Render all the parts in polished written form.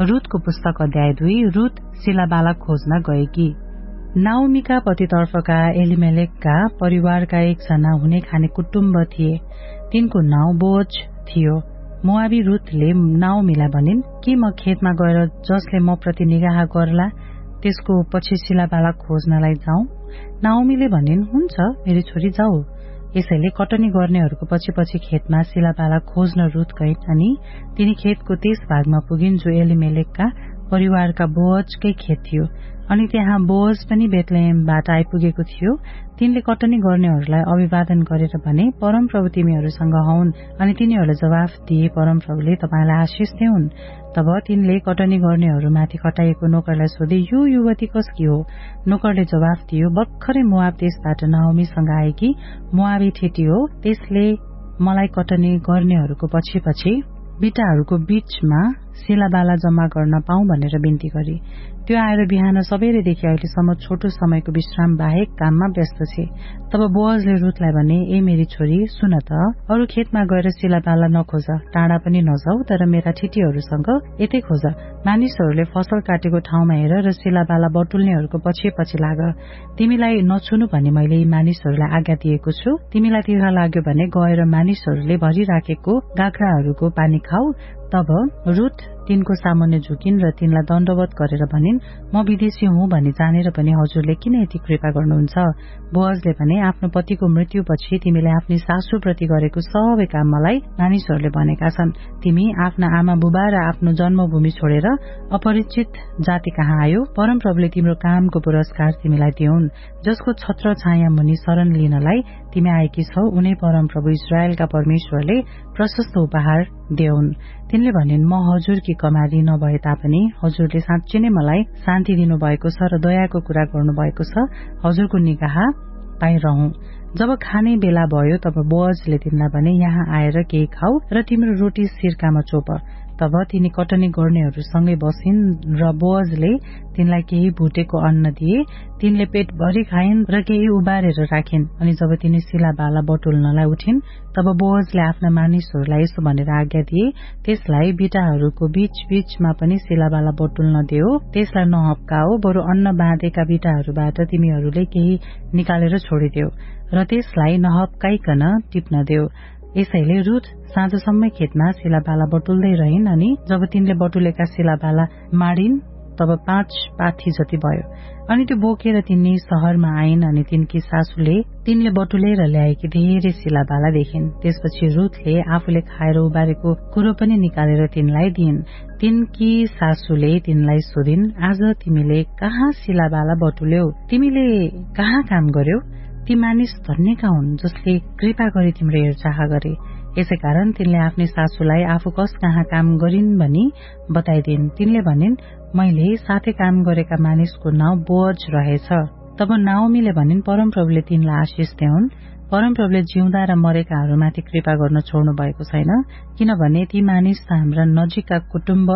रुथको पुस्तक अध्याय 2 रुथ सिलाबाला खोज्न गएकी। नाओमीका पतितर्फका एलिमेलेकका परिवारका एकजना हुने खाने कुटुम्ब थिए। तिनको नाउँ बोअज थियो। मोआबी रुथले नाओमीलाई भनिन्, के म खेतमा गएर जसले म प्रति निगाह गर्ला त्यसको पछि सिलाबाला खोज्नलाई जाउँ? नाओमीले भनिन्, हुन्छ मेरी छोरी जाऊ। यसैले कटनी गर्नेहरूको पछि पछि खेतमा सिलाबाला खोज्न रुथ गइन् अनि तिनी खेतको त्यस भागमा पुगिन् जो एलिमेलेकका परिवारका बोअजकै खेत थियो। अनि त्यहाँ बोअज पनि बेथलेहेमबाट आइपुगेको थियो। तिनले कटनी गर्नेहरूलाई अभिवादन गरेर भने, परमप्रभु तिमीहरूसँग हौन्। अनि तिनीहरूले जवाफ दिए, परमप्रभुले तपाईलाई आशिष देऊन्। तब तिनले कटनी गर्नेहरूमाथि खटाइएको नोकरलाई सोधे, यो युवती कसकी हो? नोकरले जवाफ दियो, भर्खरै मोआब देशबाट नाओमीसँग आएकी मोआबी ठेटी हो। त्यसले मलाई कटनी गर्नेहरूको पछि पछि बिटाहरूको बीचमा सिलाबाला जम्मा गर्न पाऊँ भनेर बिन्ती गरी। त्यो आएर बिहान सबेरैदेखि अहिलेसम्म छोटो समयको विश्राम बाहेक काममा व्यस्त छे। तब बोअजले रुथलाई भने, ए मेरी छोरी, सुन त, अरू खेतमा गएर सिलाबाला नखोज, टाढा पनि नजाऊ, तर मेरा ठिटीहरूसँग यतै खोज। मानिसहरूले फसल काटेको ठाउँमा हेर र सिलाबाला बटुल्नेहरूको पछि पछि लाग। तिमीलाई नछुनु भने मैले यी मानिसहरूलाई आज्ञा दिएको छु। तिमीलाई तिर्खा लाग्यो भने गएर मानिसहरूले भरिराखेको गाग्राहरूको पानी खाऊ। तब रुथ तिनको सामुन्ने झुकिन् र तिनलाई दण्डवत गरेर भनिन्, म विदेशी हुँ भनी जानेर पनि हजुरले किन यति कृपा गर्नुहुन्छ? बोअजले भने, आफ्नो पतिको मृत्युपछि तिमीले आफ्नी सासूप्रति गरेको सबै काम मलाई मानिसहरूले भनेका छन्। तिमी आफ्ना आमा बुबा र आफ्नो जन्मभूमि छोडेर अपरिचित जाति कहाँ आयो। परमप्रभुले तिम्रो कामको पुरस्कार तिमीलाई दिउन्। जसको छत्र छाया मुनि शरण लिनलाई तिमी आएकी छौ, उनै परमप्रभु इजरायलका परमेश्वरले प्रशस्त उपहार देऊन्। तिनले भनिन्, म हजुरकी कमारी नभए तापनि हजुरले साँच्चै नै मलाई शान्ति दिनुभएको छ र दयाको कुरा गर्नुभएको छ। हजुरको निगाह पाइरहँ। जब खाने बेला भयो तब बोअजले तिनलाई भने, यहाँ आएर केही खाऊ र तिम्रो रोटी सिरकामा चोप। तब तिनी कटनी गर्नेहरूसँगै बसिन् र बोअजले तिनलाई केही भुटेको अन्न दिए। तिनले पेटभरि खाइन् र केही उबारेर राखिन्। अनि जब तिनी सिलाबाला बटुल्नलाई उठिन् तब बोअजले आफ्ना मानिसहरूलाई यसो भनेर आज्ञा दिए, त्यसलाई बिटाहरूको बीच बीचमा पनि सिलाबाला बटुल्न देऊ। त्यसलाई नहप्काओ, बरु अन्न बाँधेका बिटाहरूबाट तिमीहरूले केही निकालेर छोडिदेऊ र त्यसलाई नहप्काइकन टिप्न देऊ। यसैले रुथ साँझसम्म खेतमा सिलाबाला बटुल्दै रहिन्। अनि जब तिनले बटुलेका सिलाबाला माडिन् तब 5 पाथी जति भयो। अनि त्यो बोकेर तिनी शहरमा आइन्। अनि तिनकी सासूले तिनले बटुलेर ल्याएकी धेरै सिलाबाला देखिन्। त्यसपछि रुथले आफूले खाएर उबारेको कुरो पनि निकालेर तिनलाई दिइन्। तिनकी सासूले तिनलाई सोधिन्, आज तिमीले कहाँ सिलाबाला बटुल्यौ? तिमीले कहाँ काम गर्यौ? ती मानिस धन्यका हुन् जसले कृपा गरी तिम्रो हेरचाह गरे। यसै कारण तिनले आफ्नै सासूलाई आफू कस कहाँ काम गरिन् भनी बताइदिन्। तिनले भनिन्, मैले साथै काम गरेका मानिसको नाउँ बोअज रहेछ। तब नाओमीले भनिन्, परमप्रभुले तिनलाई आशिष देऊन्। परमप्रभुले जिउँदा र मरेकाहरूमाथि कृपा गर्न छोड्नु भएको छैन, किनभने ती मानिस त हाम्रा नजिकका कुटुम्ब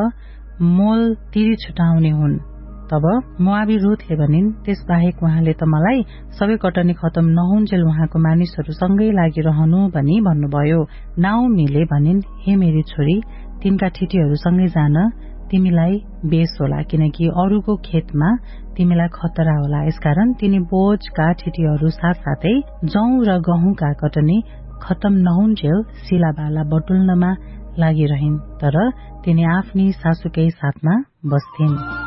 मोल तिरी छुटाउने हुन्। तब मोआबी रुथले भनिन्, त्यस बाहेक उहाँले त मलाई सबै कटनी खतम नहुन्जेल उहाँको मानिसहरूसँगै लागिरहनु भनी भन्नुभयो। नाओमीले भनिन्, हे मेरी छोरी, तिनका ठिटीहरूसँगै जान तिमीलाई बेस होला, किनकि अरूको खेतमा तिमीलाई खतरा होला। यसकारण तिनी बोअजका ठिटीहरू साथसाथै जौं र गहुँका कटनी खतम नहुन्जेल सिलाबाला बटुल्नमा लागिरहिन्, तर तिनी आफ्नी सासूकै साथमा बस्थिन्।